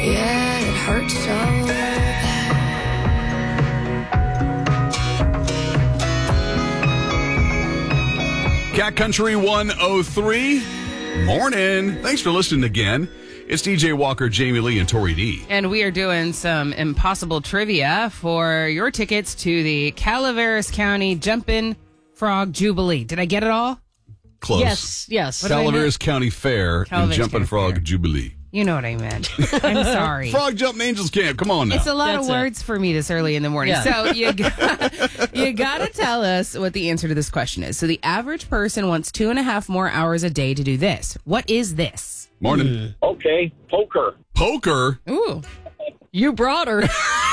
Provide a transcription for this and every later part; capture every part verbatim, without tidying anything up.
Yeah, it hurts so bad. Cat Country one oh three. Morning. Thanks for listening again. It's D J Walker, Jamie Lee, and Tori D. And we are doing some impossible trivia for your tickets to the Calaveras County Jumpin' Frog Jubilee. Did I get it all? Close. Yes, yes. What did I Calaveras County Fair and Calaveras Jumpin' County Frog Fair. Jubilee. You know what I meant. I'm sorry. Frog Jumping Angels Camp. Come on now. It's a lot That's of it. words for me this early in the morning. Yeah. So you got, you got to tell us what the answer to this question is. So the average person wants two and a half more hours a day to do this. What is this? Morning. Okay, poker. Poker. Ooh. You brought her.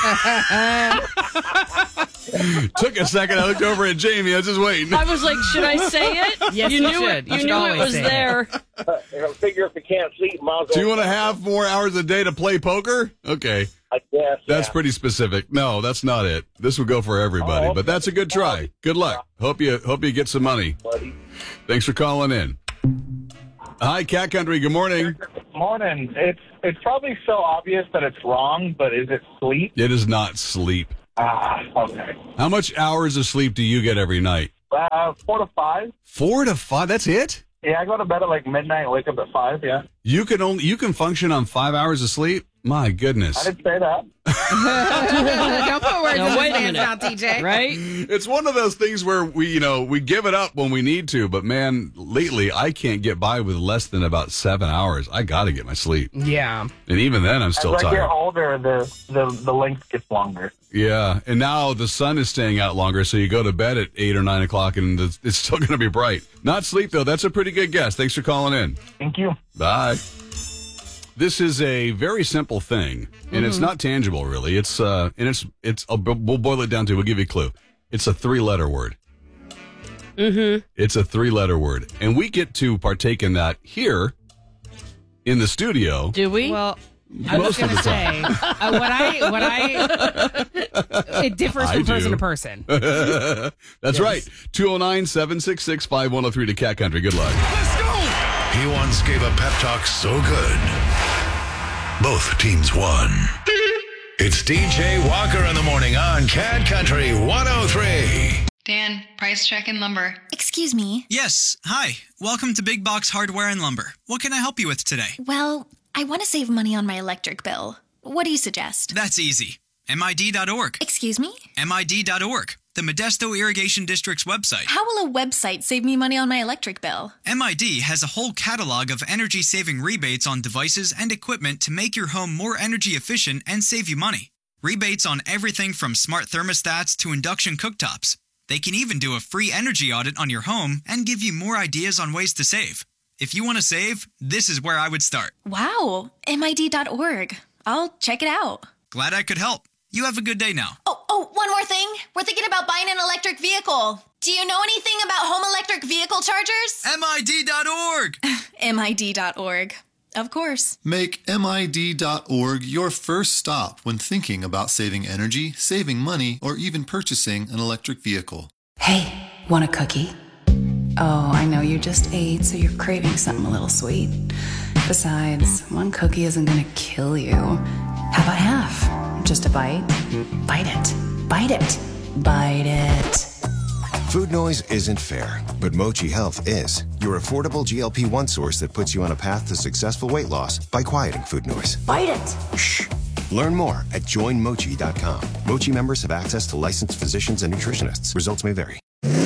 Took a second. I looked over at Jamie. I was just waiting. I was like, should I say it? Yes, you you knew should. it. You You should knew it always was say it. there. I figure if you can't sleep, might as well. Two and a half more hours a day to play poker? Okay. I guess. That's yeah. pretty specific. No, that's not it. This would go for everybody, Oh. but that's a good try. Good luck. Hope you hope you get some money. Buddy. Thanks for calling in. Hi, Cat Country. Good morning. Morning. It's it's probably so obvious that it's wrong, but is it sleep? It is not sleep. Ah, okay. How much hours of sleep do you get every night? Uh, four to five. Four to five. That's it? Yeah, I go to bed at like midnight, wake up at five. Yeah, You can only you can function on five hours of sleep? My goodness. I didn't say that. Don't put words Now, in wait his a hands minute. now, T J. Right? It's one of those things where we, you know, we give it up when we need to, but man, lately I can't get by with less than about seven hours. I got to get my sleep. Yeah. And even then, I'm still As I get tired. older, the, the the length gets longer. Yeah. And now the sun is staying out longer, so you go to bed at eight or nine o'clock and it's it's still going to be bright. Not sleep, though. That's a pretty good guess. Thanks for calling in. Thank you. Bye. This is a very simple thing, and it's not tangible, really. It's uh, and it's it's. I'll, we'll boil it down to. We'll give you a clue. It's a three-letter word. Mm-hmm. It's a three-letter word, and we get to partake in that here in the studio. Do we? Well, I was Most of going to the time. say, uh, what I, what I, it differs I from person do. to person. That's right. two oh nine, seven six six, five one oh three to Cat Country. Good luck. He once gave a pep talk so good, both teams won. It's D J Walker in the morning on Cat Country one oh three. Dan, price check and lumber. Excuse me. Yes. Hi. Welcome to Big Box Hardware and Lumber. What can I help you with today? Well, I want to save money on my electric bill. What do you suggest? That's easy. M I D dot org. Excuse me? M I D dot org, the Modesto Irrigation District's website. How will a website save me money on my electric bill? M I D has a whole catalog of energy-saving rebates on devices and equipment to make your home more energy efficient and save you money. Rebates on everything from smart thermostats to induction cooktops. They can even do a free energy audit on your home and give you more ideas on ways to save. If you want to save, this is where I would start. Wow, M I D dot org. I'll check it out. Glad I could help. You have a good day now. Oh, oh, one more thing. We're thinking about buying an electric vehicle. Do you know anything about home electric vehicle chargers? M I D dot org. M I D dot org. Of course. Make M I D dot org your first stop when thinking about saving energy, saving money, or even purchasing an electric vehicle. Hey, want a cookie? Oh, I know you just ate, so you're craving something a little sweet. Besides, one cookie isn't gonna kill you. How about half? Just a bite? Bite it. Bite it. Bite it. Food noise isn't fair, but Mochi Health is. Your affordable G L P one source that puts you on a path to successful weight loss by quieting food noise. Bite it. Shh. Learn more at join mochi dot com. Mochi members have access to licensed physicians and nutritionists. Results may vary.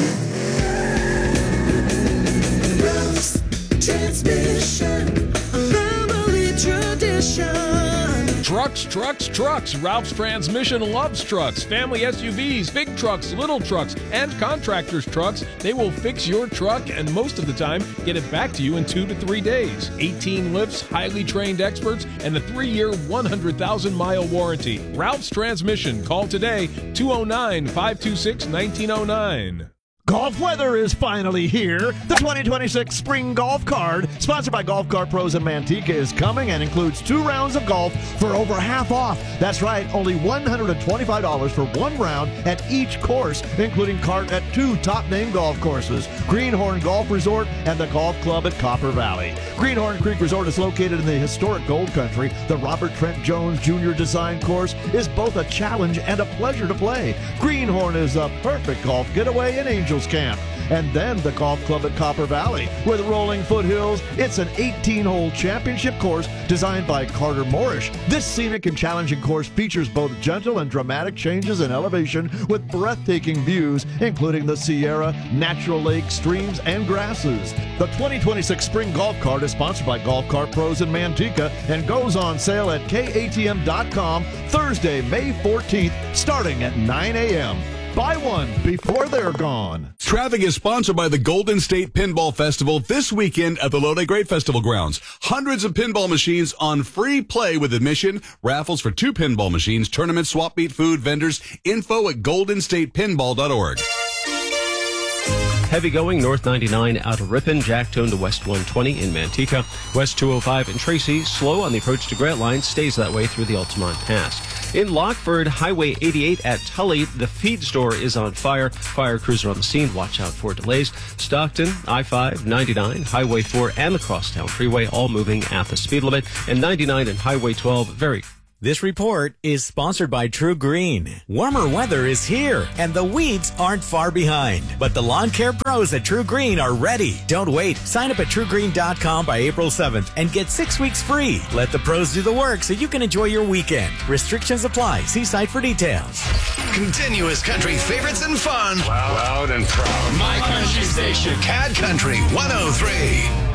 Transmission, family tradition. Trucks, trucks, trucks. Ralph's Transmission loves trucks. Family S U Vs, big trucks, little trucks, and contractors' trucks. They will fix your truck and most of the time get it back to you in two to three days. eighteen lifts, highly trained experts, and a three-year, one hundred thousand mile warranty. Ralph's Transmission. Call today, two oh nine, five two six, one nine oh nine. Golf weather is finally here. The twenty twenty-six Spring Golf Card, sponsored by Golf Cart Pros in Manteca, is coming and includes two rounds of golf for over half off. That's right, only one hundred twenty-five dollars for one round at each course, including cart at two top-name golf courses, Greenhorn Golf Resort and the Golf Club at Copper Valley. Greenhorn Creek Resort is located in the historic Gold Country. The Robert Trent Jones Junior Design course is both a challenge and a pleasure to play. Greenhorn is a perfect golf getaway in Angels Camp. And then the Golf Club at Copper Valley, with rolling foothills. It's an eighteen-hole championship course designed by Carter Moorish. This scenic and challenging course features both gentle and dramatic changes in elevation with breathtaking views, including the Sierra, natural lakes, streams, and grasses. The twenty twenty-six Spring Golf Card is sponsored by Golf Cart Pros in Manteca and goes on sale at K A T M dot com Thursday, May fourteenth, starting at nine a.m. Buy one before they're gone. Traffic is sponsored by the Golden State Pinball Festival this weekend at the Lodi Great Festival grounds. Hundreds of pinball machines on free play with admission, raffles for two pinball machines, tournaments, swap meet, food, vendors. Info at golden state pinball dot org. Heavy going north ninety-nine out of Ripon, Jacktone to west one twenty in Manteca, west two oh five in Tracy, slow on the approach to Grant Line, stays that way through the Altamont Pass. In Lockford, Highway eighty-eight at Tully, the feed store is on fire. Fire crews are on the scene. Watch out for delays. Stockton, I five, ninety-nine, Highway four, and the Crosstown Freeway all moving at the speed limit. And ninety-nine and Highway twelve, very This report is sponsored by True Green. Warmer weather is here, and the weeds aren't far behind. But the lawn care pros at True Green are ready. Don't wait. Sign up at true green dot com by April seventh and get six weeks free. Let the pros do the work so you can enjoy your weekend. Restrictions apply. See site for details. Continuous country favorites and fun. Loud, loud and proud. My country station. Cad Country one oh three.